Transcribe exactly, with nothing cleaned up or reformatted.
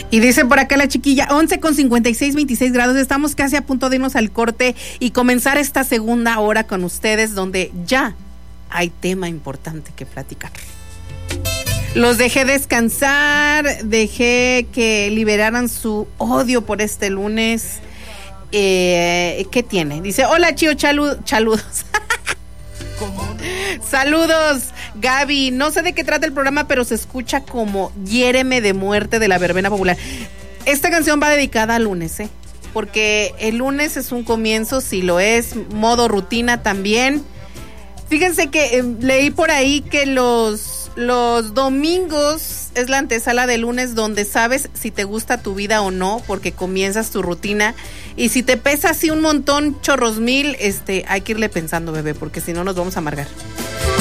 Y dice por acá la chiquilla, once con cincuenta y seis, veintiséis grados, estamos casi a punto de irnos al corte y comenzar esta segunda hora con ustedes, donde ya hay tema importante que platicar. Los dejé descansar, dejé que liberaran su odio por este lunes. Eh, ¿Qué tiene? Dice, hola Chío, chalu- chaludos. Saludos, Gaby. No sé de qué trata el programa, pero se escucha como Hiéreme de muerte de la verbena popular. Esta canción va dedicada al lunes, ¿eh? Porque el lunes es un comienzo, si lo es, modo rutina también. Fíjense que eh, leí por ahí que los, los domingos es la antesala del lunes, donde sabes si te gusta tu vida o no, porque comienzas tu rutina. Y si te pesa así un montón, chorros mil, este, hay que irle pensando, bebé, porque si no nos vamos a amargar.